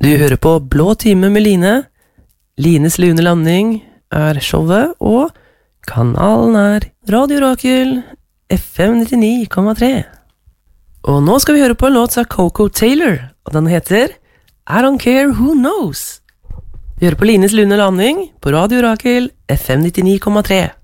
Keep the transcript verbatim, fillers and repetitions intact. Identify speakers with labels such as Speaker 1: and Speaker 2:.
Speaker 1: Du hører på Blå time med Line. Lines lune landing er showet, og kanalen er Radio Rakel F M nittini komma tre. Og nå skal vi høre på en låt av Coco Taylor, og den heter I Don't Care Who Knows. Vi hører på Lines lune landing på Radio Rakel F M nittini komma tre.